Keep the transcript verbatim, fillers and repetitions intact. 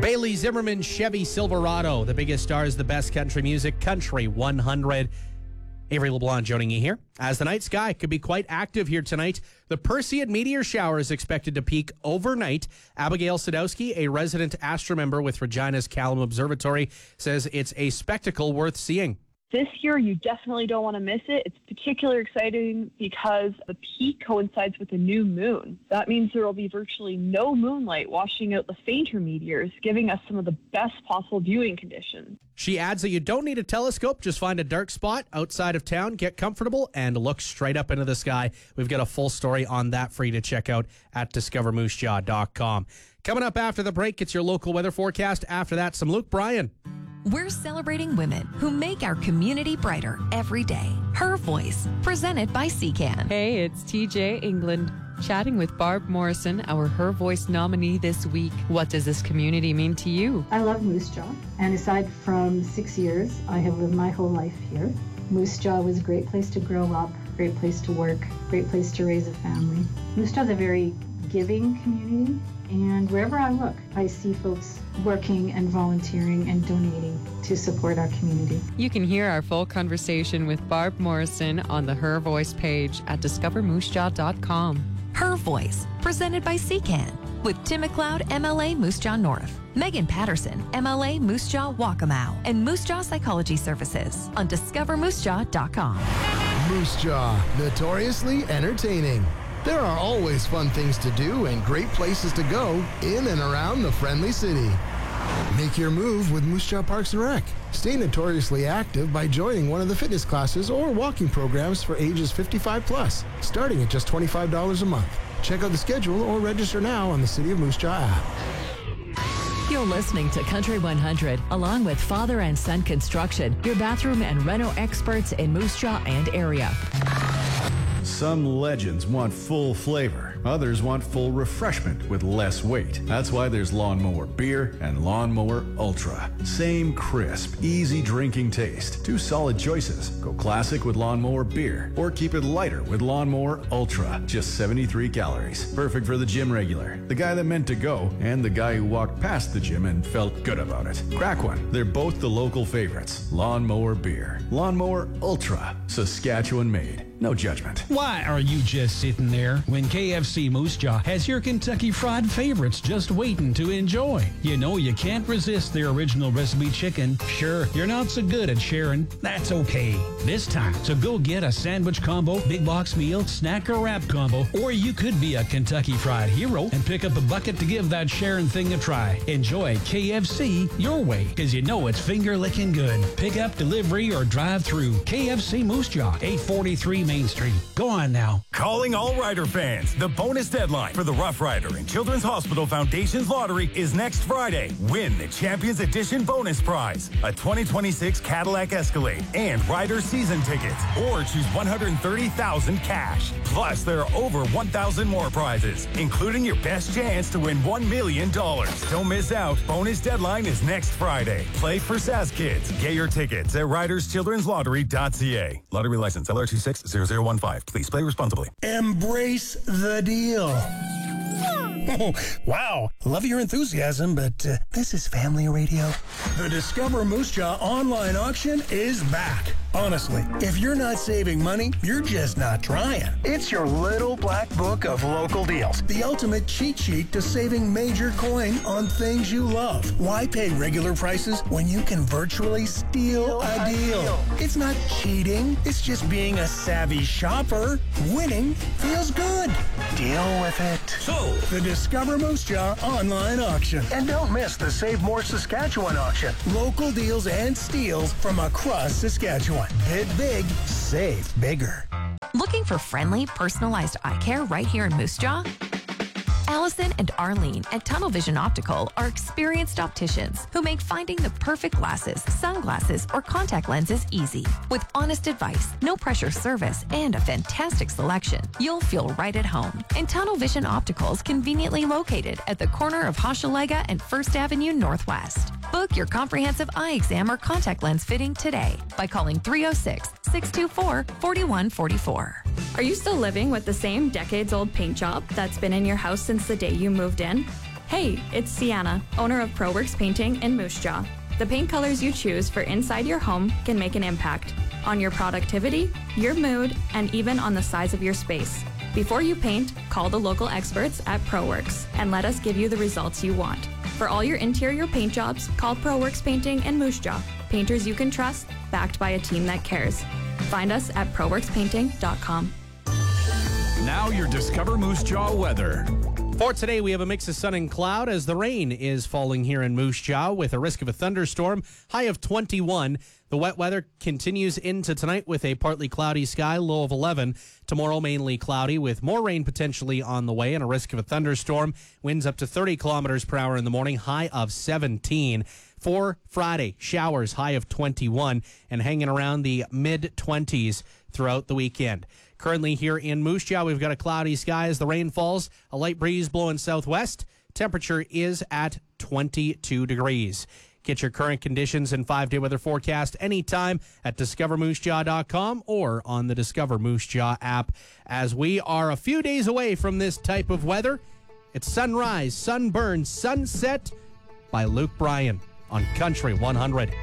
Bailey Zimmerman Chevy Silverado, the biggest stars, the best country music, Country one hundred. Avery LeBlanc joining you here. As the night sky could be quite active here tonight, the Perseid meteor shower is expected to peak overnight. Abigail Sadowski, a resident astromember with Regina's Callum Observatory, says it's a spectacle worth seeing. This year, you definitely don't want to miss it. It's particularly exciting because the peak coincides with a new moon. That means there will be virtually no moonlight washing out the fainter meteors, giving us some of the best possible viewing conditions. She adds that you don't need a telescope. Just find a dark spot outside of town, get comfortable, and look straight up into the sky. We've got a full story on that for you to check out at discover moose jaw dot com. Coming up after the break, it's your local weather forecast. After that, some Luke Bryan. We're celebrating women who make our community brighter every day. Her Voice, presented by C C A N. Hey, it's T J England, chatting with Barb Morrison, our Her Voice nominee this week. What does this community mean to you? I love Moose Jaw, and aside from six years, I have lived my whole life here. Moose Jaw was a great place to grow up, great place to work, great place to raise a family. Moose Jaw is a very giving community, and wherever I look, I see folks working and volunteering and donating to support our community. You can hear our full conversation with Barb Morrison on the Her Voice page at discover moose jaw dot com. Her Voice, presented by C C A N, with Tim McLeod, M L A Moose Jaw North, Megan Patterson, M L A Moose Jaw Waccamaw, and Moose Jaw Psychology Services on discover moose jaw dot com. Moose Jaw, notoriously entertaining. There are always fun things to do and great places to go in and around the friendly city. Make your move with Moose Jaw Parks and Rec. Stay notoriously active by joining one of the fitness classes or walking programs for ages fifty-five plus, starting at just twenty-five dollars a month. Check out the schedule or register now on the City of Moose Jaw app. You're listening to Country one hundred, along with Father and Son Construction, your bathroom and reno experts in Moose Jaw and area. Some legends want full flavor. Others want full refreshment with less weight. That's why there's Lawnmower Beer and Lawnmower Ultra. Same crisp, easy drinking taste. Two solid choices. Go classic with Lawnmower Beer or keep it lighter with Lawnmower Ultra. Just seventy-three calories. Perfect for the gym regular, the guy that meant to go, and the guy who walked past the gym and felt good about it. Crack one. They're both the local favorites. Lawnmower Beer. Lawnmower Ultra. Saskatchewan made. No judgment. Why are you just sitting there when K F C Moose Jaw has your Kentucky Fried favorites just waiting to enjoy? You know you can't resist their original recipe chicken. Sure, you're not so good at sharing. That's okay this time. So go get a sandwich combo, big box meal, snack or wrap combo, or you could be a Kentucky Fried hero and pick up a bucket to give that sharing thing a try. Enjoy K F C your way, because you know it's finger-licking good. Pick up, delivery, or drive through. K F C Moose Jaw, eight forty-three Main Street. Go on now. Calling all Rider fans. The bonus deadline for the Rough Rider and Children's Hospital Foundation's lottery is next Friday. Win the Champions Edition bonus prize, a twenty twenty-six Cadillac Escalade and Rider season tickets, or choose one hundred thirty thousand dollars cash. Plus, there are over one thousand more prizes, including your best chance to win one million dollars. Don't miss out. Bonus deadline is next Friday. Play for S A S Kids. Get your tickets at riders children's lottery dot c a. Lottery license L R two six zero zero one five. Please play responsibly. Embrace the deal. Oh, wow. Love your enthusiasm, but uh, this is family radio. The Discover Moose Jaw online auction is back. Honestly, if you're not saving money, you're just not trying. It's your little black book of local deals. The ultimate cheat sheet to saving major coin on things you love. Why pay regular prices when you can virtually steal a deal? It's not cheating. It's just being a savvy shopper. Winning feels good. Deal with it. So, the Discover Moose Jaw online auction. And don't miss the Save More Saskatchewan auction. Local deals and steals from across Saskatchewan. Hit big, save bigger. Looking for friendly, personalized eye care right here in Moose Jaw? Allison and Arlene at Tunnel Vision Optical are experienced opticians who make finding the perfect glasses, sunglasses, or contact lenses easy. With honest advice, no pressure service, and a fantastic selection, you'll feel right at home. And Tunnel Vision Optical is conveniently located at the corner of Hochelaga and First Avenue Northwest. Book your comprehensive eye exam or contact lens fitting today by calling three oh six, six two four, four one four four. Are you still living with the same decades-old paint job that's been in your house since the day you moved in? Hey, it's Sienna, owner of ProWorks Painting in Moose Jaw. The paint colors you choose for inside your home can make an impact on your productivity, your mood, and even on the size of your space. Before you paint, call the local experts at ProWorks and let us give you the results you want. For all your interior paint jobs, call ProWorks Painting in Moose Jaw. Painters you can trust, backed by a team that cares. Find us at pro works painting dot com. Now your Discover Moose Jaw weather. For today, we have a mix of sun and cloud as the rain is falling here in Moose Jaw with a risk of a thunderstorm, high of twenty-one. The wet weather continues into tonight with a partly cloudy sky, low of eleven. Tomorrow, mainly cloudy with more rain potentially on the way and a risk of a thunderstorm. Winds up to thirty kilometers per hour in the morning, high of seventeen. For Friday, showers, high of twenty-one, and hanging around the mid-twenties throughout the weekend. Currently here in Moose Jaw, we've got a cloudy sky as the rain falls, a light breeze blowing southwest. Temperature is at twenty-two degrees. Get your current conditions and five-day weather forecast anytime at discover moose jaw dot com or on the Discover Moose Jaw app. As we are a few days away from this type of weather, it's Sunrise, Sunburn, Sunset by Luke Bryan on Country one hundred.